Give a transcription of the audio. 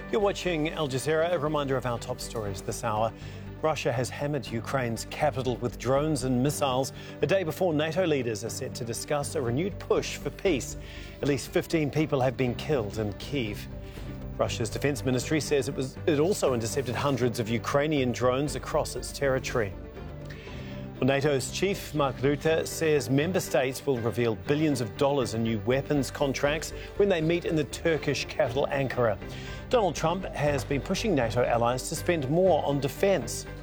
You're watching Al Jazeera. A reminder of our top stories this hour. Russia has hammered Ukraine's capital with drones and missiles a day before NATO leaders are set to discuss a renewed push for peace. At least 15 people have been killed in Kyiv. Russia's defense ministry says it also intercepted hundreds of Ukrainian drones across its territory. Well, NATO's chief, Mark Rutte, says member states will reveal billions of dollars in new weapons contracts when they meet in the Turkish capital, Ankara. Donald Trump has been pushing NATO allies to spend more on defence.